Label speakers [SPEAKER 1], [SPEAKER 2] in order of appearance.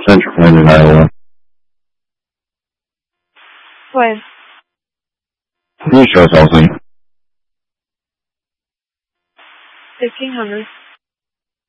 [SPEAKER 1] Central Flint, Iowa.
[SPEAKER 2] When?
[SPEAKER 1] Can you show us all, please?
[SPEAKER 2] 1500.